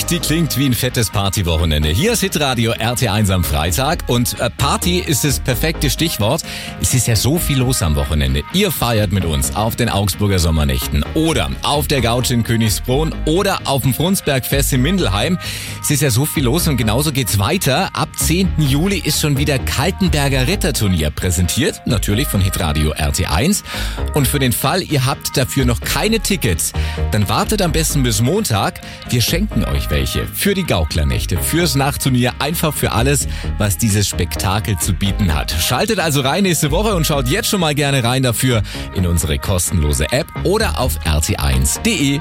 die klingt wie ein fettes Partywochenende. Hier ist Hitradio RT1 am Freitag und Party ist das perfekte Stichwort. Es ist ja so viel los am Wochenende. Ihr feiert mit uns auf den Augsburger Sommernächten oder auf der Gauch in Königsbrunn oder auf dem Frunsbergfest in Mindelheim. Es ist ja so viel los und genauso geht's weiter. Ab 10. Juli ist schon wieder Kaltenberger Ritterturnier präsentiert, natürlich von Hitradio RT1. Und für den Fall, ihr habt dafür noch keine Tickets, dann wartet am besten bis Montag. Wir schenken euch welche für die Gaukler-Nächte, fürs Nachtturnier, einfach für alles, was dieses Spektakel zu bieten hat. Schaltet also rein nächste Woche und schaut jetzt schon mal gerne rein dafür in unsere kostenlose App oder auf rt1.de.